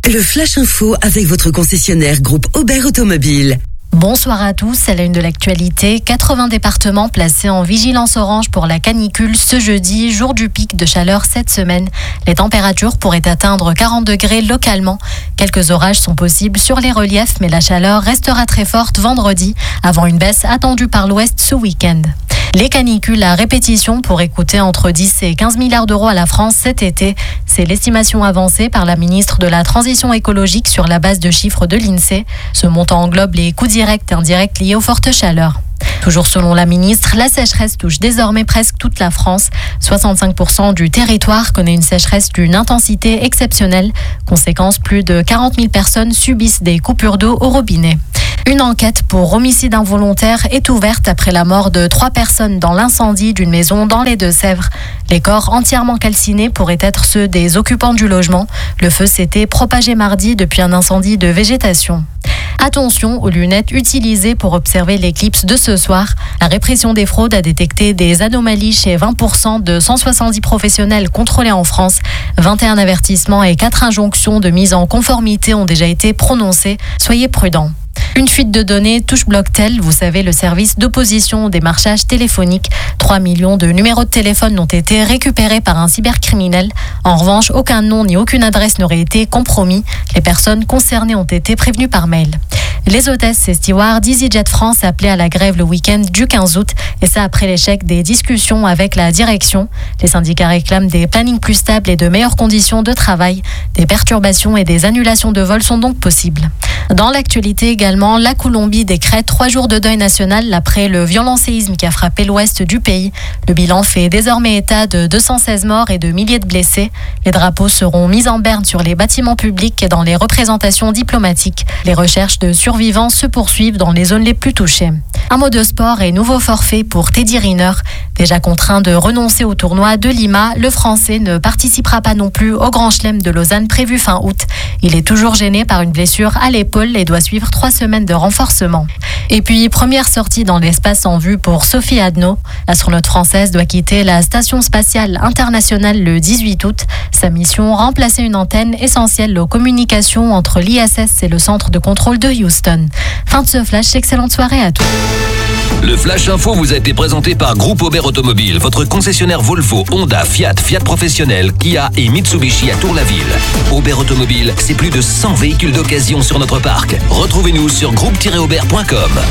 Le Flash Info avec votre concessionnaire groupe Aubert Automobile. Bonsoir à tous, c'est la une de l'actualité. 80 départements placés en vigilance orange pour la canicule ce jeudi, jour du pic de chaleur cette semaine. Les températures pourraient atteindre 40 degrés localement. Quelques orages sont possibles sur les reliefs, mais la chaleur restera très forte vendredi, avant une baisse attendue par l'ouest ce week-end. Les canicules à répétition pourraient coûter entre 10 et 15 milliards d'euros à la France cet été. C'est l'estimation avancée par la ministre de la Transition écologique sur la base de chiffres de l'INSEE. Ce montant englobe les coûts directs et indirects liés aux fortes chaleurs. Toujours selon la ministre, la sécheresse touche désormais presque toute la France. 65% du territoire connaît une sécheresse d'une intensité exceptionnelle. Conséquence, plus de 40 000 personnes subissent des coupures d'eau au robinet. Une enquête pour homicide involontaire est ouverte après la mort de 3 personnes dans l'incendie d'une maison dans les Deux-Sèvres. Les corps entièrement calcinés pourraient être ceux des occupants du logement. Le feu s'était propagé mardi depuis un incendie de végétation. Attention aux lunettes utilisées pour observer l'éclipse de ce soir. La répression des fraudes a détecté des anomalies chez 20% de 170 professionnels contrôlés en France. 21 avertissements et 4 injonctions de mise en conformité ont déjà été prononcées. Soyez prudents. Une fuite de données touche Blocktel, vous savez, le service d'opposition au démarchage téléphonique. 3 millions de numéros de téléphone ont été récupérés par un cybercriminel. En revanche, aucun nom ni aucune adresse n'aurait été compromis. Les personnes concernées ont été prévenues par mail. Les hôtesses et stewards d'EasyJet France appelaient à la grève le week-end du 15 août, et ça après l'échec des discussions avec la direction. Les syndicats réclament des plannings plus stables et de meilleures conditions de travail. Des perturbations et des annulations de vols sont donc possibles. Dans l'actualité également, la Colombie décrète 3 jours de deuil national après le violent séisme qui a frappé l'ouest du pays. Le bilan fait désormais état de 216 morts et de milliers de blessés. Les drapeaux seront mis en berne sur les bâtiments publics et dans les représentations diplomatiques. Les recherches de survivants se poursuivent dans les zones les plus touchées. Un mot de sport et nouveau forfait pour Teddy Riner. Déjà contraint de renoncer au tournoi de Lima, le Français ne participera pas non plus au Grand Chelem de Lausanne prévu fin août. Il est toujours gêné par une blessure à l'épaule et doit suivre 3 semaines de renforcement. Et puis, première sortie dans l'espace en vue pour Sophie Adno. L'astronaute française doit quitter la Station spatiale internationale le 18 août. Sa mission, remplacer une antenne essentielle aux communications entre l'ISS et le centre de contrôle de Houston. Fin de ce flash, excellente soirée à tous. Le Flash Info vous a été présenté par Groupe Aubert Automobile, votre concessionnaire Volvo, Honda, Fiat, Fiat Professionnel, Kia et Mitsubishi à Tour-la-Ville. Aubert Automobile, c'est plus de 100 véhicules d'occasion sur notre parc. Retrouvez-nous sur groupe-aubert.com.